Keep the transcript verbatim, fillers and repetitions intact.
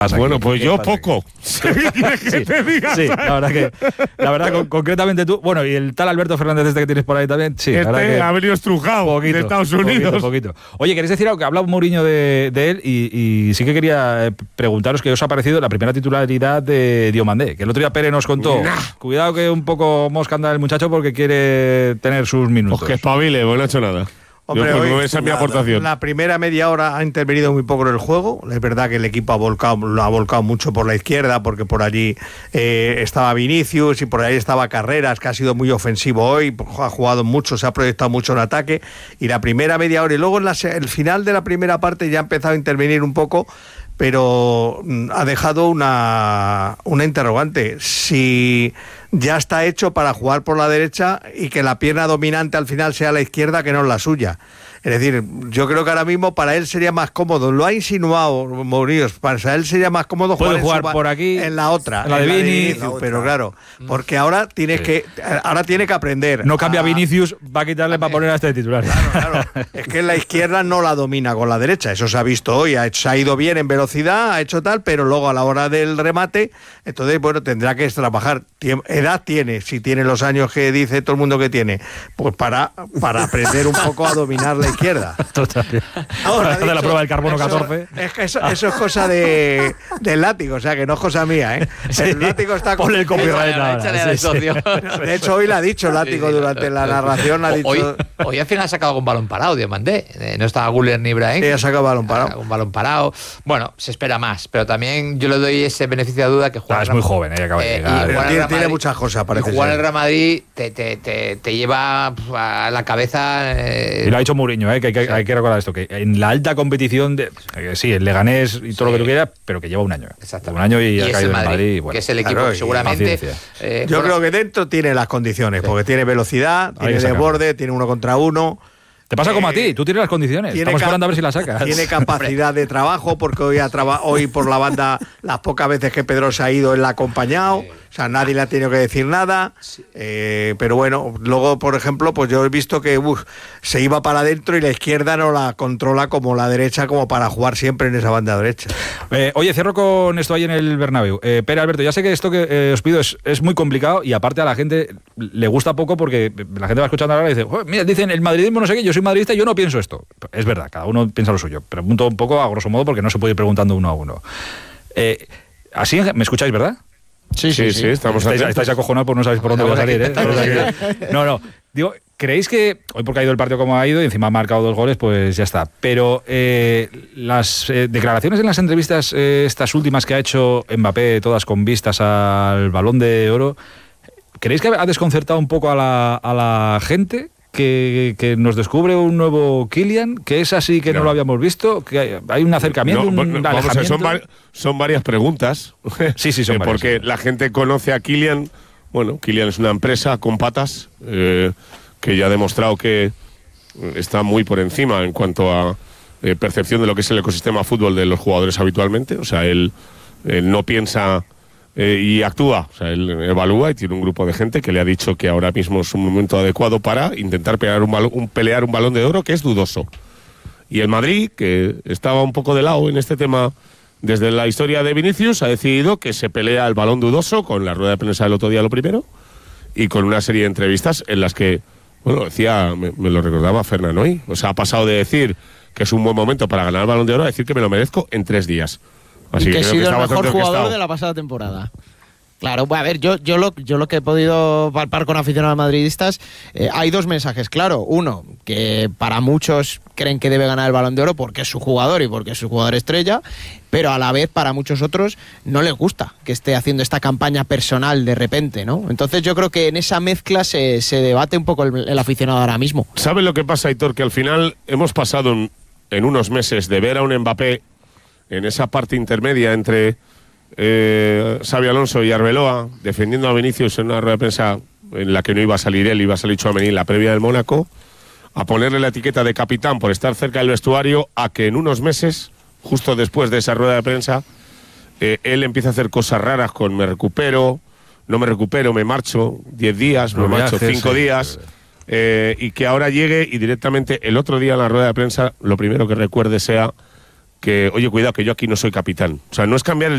Bueno, pues yo poco. Sí, sí, la verdad que, la verdad, con, concretamente tú, bueno, y el tal Alberto Fernández este que tienes por ahí también, sí. Este la verdad que ha venido estrujado poquito, de Estados Unidos. Poquito, poquito. Oye, ¿queréis decir algo? Que ha hablado Mourinho de, de él y, y sí que quería eh, preguntaros qué os ha parecido la primera titularidad de Diomandé, que el otro día Pérez nos contó. Nah. Cuidado que un poco mosca anda el muchacho porque quiere tener sus minutos. Pues que espabile, porque no ha hecho nada. Hombre, Yo, pues, hoy, esa es mi la, aportación. La primera media hora ha intervenido muy poco en el juego. Es verdad que el equipo ha volcado, lo ha volcado mucho por la izquierda, porque por allí eh, estaba Vinicius y por ahí estaba Carreras, que ha sido muy ofensivo hoy, ha jugado mucho, se ha proyectado mucho en ataque. Y la primera media hora, y luego en la, el final de la primera parte ya ha empezado a intervenir un poco, pero ha dejado una, una interrogante. Si ya está hecho para jugar por la derecha y que la pierna dominante al final sea la izquierda, que no es la suya. Es decir, yo creo que ahora mismo para él sería más cómodo, lo ha insinuado Mourinho, para él sería más cómodo jugar, jugar, jugar en su, por aquí, en la otra, en la de, en la de Vinicius, Vinicius, pero claro, porque ahora tienes sí. que ahora tiene que aprender. No cambia a Vinicius, va a quitarle para poner a este titular. Claro, claro. Es que en la izquierda no la domina con la derecha, eso se ha visto hoy, ha, hecho, ha ido bien en velocidad, ha hecho tal, pero luego a la hora del remate, entonces bueno, tendrá que trabajar. Edad tiene, si tiene los años que dice todo el mundo que tiene, pues para, para aprender un poco a dominar la izquierda. Ahora de la prueba del carbono eso, catorce. Es que eso, eso es cosa de, del látigo, o sea que no es cosa mía, ¿eh? Sí. El látigo está con el copyright ahora. Sí, sí. De hecho, hoy lo ha dicho el látigo sí, sí, durante la narración. Ha dicho... hoy, hoy al final ha sacado con balón parado, Diomandé. Eh, no estaba Güler ni Ibrahim. Sí, ha sacado balón parado. Un balón parado. Bueno, se espera más, pero también yo le doy ese beneficio de duda que juega. Ah, es muy joven, eh, acaba de llegar. Eh, tiene, tiene muchas cosas, parece. Jugar en el Real Madrid te, te, te, te lleva a la cabeza. Eh... Y lo ha dicho Mourinho, eh, que hay que, sí. hay que recordar esto, que en la alta competición, de, eh, sí, el Leganés y todo sí. lo que tú quieras, pero que lleva un año. Exactamente. Un año y, y ha caído en Madrid, Madrid. Y bueno, que es el equipo claro, que seguramente. Eh, yo bueno, creo que dentro tiene las condiciones, sí. porque tiene velocidad, tiene desborde, tiene uno contra uno. Te pasa eh, como a ti, tú tienes las condiciones. Estamos esperando a ver si las sacas. Tiene capacidad de trabajo, porque hoy, ha traba hoy por la banda, las pocas veces que Pedro se ha ido, él la ha acompañado. O sea, nadie le ha tenido que decir nada. Eh, pero bueno, luego, por ejemplo, pues yo he visto que uf, se iba para adentro y la izquierda no la controla como la derecha, como para jugar siempre en esa banda derecha. Eh, oye, cierro con esto ahí en el Bernabéu. Eh, Pere, Alberto, ya sé que esto que eh, os pido es, es muy complicado y aparte a la gente le gusta poco porque la gente va escuchando ahora y dice, mira, dicen el madridismo no sé qué, yo soy madridista y yo no pienso esto. Es verdad, cada uno piensa lo suyo. Pregunto un poco a grosso modo porque no se puede ir preguntando uno a uno. Eh, así, ¿me escucháis, verdad? Sí, sí, sí, sí, estamos estáis, estáis acojonados porque no sabéis por dónde va a salir, ¿eh? No, no. Digo, ¿creéis que hoy porque ha ido el partido como ha ido y encima ha marcado dos goles, pues ya está? Pero eh, las eh, declaraciones en las entrevistas, eh, estas últimas que ha hecho Mbappé, todas con vistas al Balón de Oro, ¿creéis que ha desconcertado un poco a la, a la gente? Que, que nos descubre un nuevo Kylian, que es así que no, no lo habíamos visto, que hay, hay un acercamiento, no, un vamos alejamiento. A, son, var, son varias preguntas. Sí, sí, son eh, varias. Porque sí. la gente conoce a Kylian. Bueno, Kylian es una empresa con patas eh, que ya ha demostrado que está muy por encima en cuanto a eh, percepción de lo que es el ecosistema fútbol de los jugadores habitualmente. O sea, él, él no piensa eh, y actúa. O sea, él evalúa y tiene un grupo de gente que le ha dicho que ahora mismo es un momento adecuado para intentar pelear un, balón, un, pelear un balón de oro que es dudoso. Y el Madrid, que estaba un poco de lado en este tema desde la historia de Vinicius, ha decidido que se pelea el balón dudoso con la rueda de prensa del otro día lo primero y con una serie de entrevistas en las que, bueno, decía, me, me lo recordaba Fernan hoy, o sea, ha pasado de decir que es un buen momento para ganar el balón de oro a decir que me lo merezco en tres días. Así y que, que he sido que el mejor jugador de la pasada temporada. Claro, bueno, a ver, yo, yo, lo, yo lo que he podido palpar con aficionados madridistas, eh, hay dos mensajes, claro. Uno, que para muchos creen que debe ganar el Balón de Oro porque es su jugador y porque es su jugador estrella, pero a la vez para muchos otros no les gusta que esté haciendo esta campaña personal de repente, ¿no? Entonces yo creo que en esa mezcla se, se debate un poco el, el aficionado ahora mismo. ¿Sabes lo que pasa, Aitor? Que al final hemos pasado en, en unos meses de ver a un Mbappé en esa parte intermedia entre eh, Xabi Alonso y Arbeloa, defendiendo a Vinicius en una rueda de prensa en la que no iba a salir él, iba a salir Tchouaméni en la previa del Mónaco, a ponerle la etiqueta de capitán por estar cerca del vestuario, a que en unos meses, justo después de esa rueda de prensa, eh, él empieza a hacer cosas raras con me recupero, no me recupero, me marcho diez días, no me marcho cinco días, eh, y que ahora llegue y directamente el otro día en la rueda de prensa lo primero que recuerde sea que, oye, cuidado, que yo aquí no soy capitán. O sea, no es cambiar el